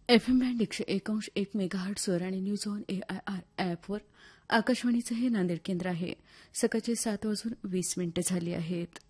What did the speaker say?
FM band 101.1 मेगाहर्ट्झवर आणि news on AIR ॲपवर आकाशवाणीचं हे नांदेड केंद्र आहे. सकाळचे 7:20 झाली आहेत.